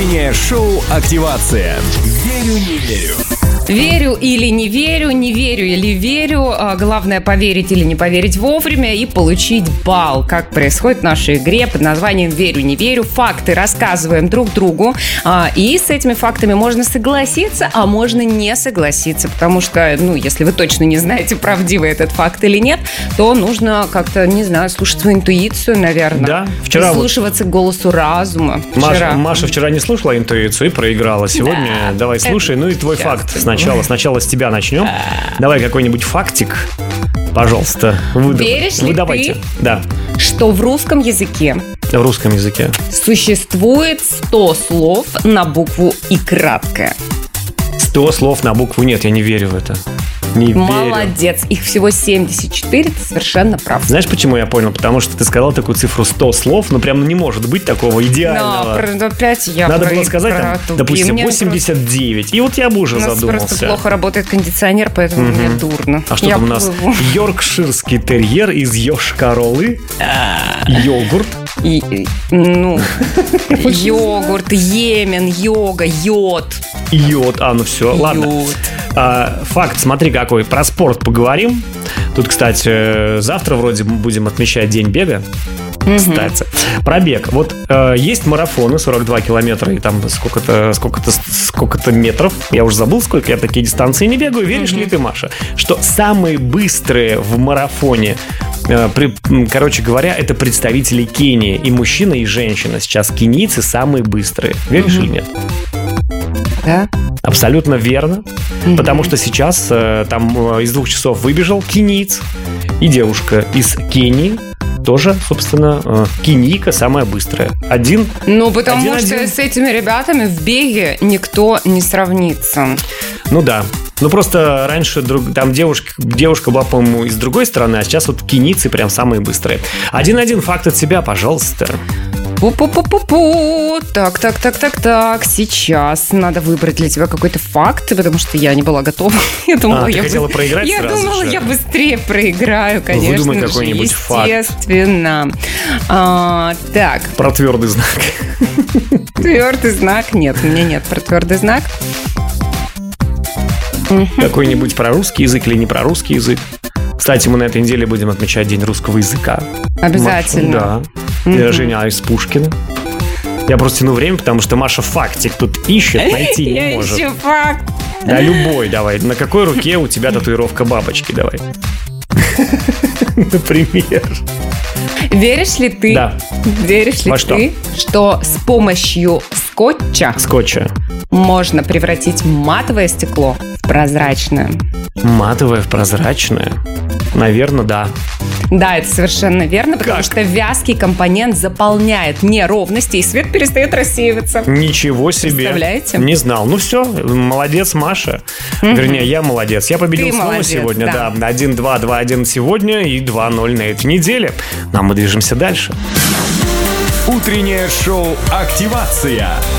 Утреннее шоу «Активация». Верю, не верю. Верю или не верю, не верю или верю. Главное поверить или не поверить вовремя и получить балл. Как происходит в нашей игре под названием «Верю, не верю». Факты рассказываем друг другу. И с этими фактами можно согласиться, а можно не согласиться. Потому что, если вы точно не знаете, правдивый этот факт или нет, то нужно как-то, не знаю, слушать свою интуицию, наверное. Да, вчера прислушиваться к голосу разума. Маша вчера не слушала интуицию и проиграла. Сегодня давай слушай, и твой факт сначала с тебя начнем. Давай какой-нибудь фактик, пожалуйста. Веришь ли выдавайте. ты, да. что в русском языке существует 100 слов на букву «и» краткое? 100 слов на букву «нет», я не верю в это. Не Молодец, их всего 74, ты совершенно прав. Знаешь, почему я понял? Потому что ты сказал такую цифру 100 слов, прям не может быть такого идеального. Но опять я надо было сказать, допустим, 89. И вот я бы уже задумался. У нас просто плохо работает кондиционер, поэтому мне дурно. А что там у нас? Йоркширский терьер из Йошкар-Олы. Йогурт. Йогурт, Йемен, йога, йод. Йод, все, ладно. Факт, смотри какой, про спорт поговорим. Тут, кстати, завтра вроде будем отмечать день бега. Кстати, про бег. Вот есть марафоны 42 километра и там сколько-то метров. Я уже забыл, сколько я такие дистанции не бегаю. Веришь ли ты, Маша, что самые быстрые в марафоне, короче говоря, это представители Кении. И мужчина, и женщина. Сейчас кенийцы самые быстрые. Веришь или нет? Да. Абсолютно верно. Потому что сейчас там из 2 часов выбежал кенийц и девушка из Кении. Тоже, собственно, кенийка самая быстрая. Потому что с этими ребятами в беге никто не сравнится. Да. Просто раньше там девушка была, по-моему, из другой страны, а сейчас вот кенийцы прям самые быстрые. 1-1 факт от себя, пожалуйста. Пу-пу-пу-пу-пу. Так. Сейчас надо выбрать для тебя какой-то факт, потому что я не была готова. Ты хотела проиграть сразу же? Я думала, я быстрее проиграю, конечно. Выдумай какой-нибудь факт. Естественно. Так. Про твердый знак. Твердый знак? Нет, у меня нет про твердый знак. Какой-нибудь про русский язык или не про русский язык? Кстати, мы на этой неделе будем отмечать День русского языка. Обязательно. Маша, я Женя из Пушкина. Я просто тяну время, потому что Маша фактик тут ищет, найти не может. Я ищу факт. Да, любой давай. На какой руке у тебя татуировка бабочки? Давай. Например. Веришь ли ты? Да. Веришь ли ты, что с помощью скотча можно превратить матовое стекло в прозрачное? Матовое в прозрачное? Наверное, да. Да, это совершенно верно, потому что вязкий компонент заполняет неровности, и свет перестает рассеиваться. Ничего себе. Представляете? Не знал. Все, молодец, Маша. Вернее, я молодец. Я победил снова сегодня. Да. 1-2, 2-1 сегодня и 2-0 на этой неделе. Мы движемся дальше. Утреннее шоу «Активация»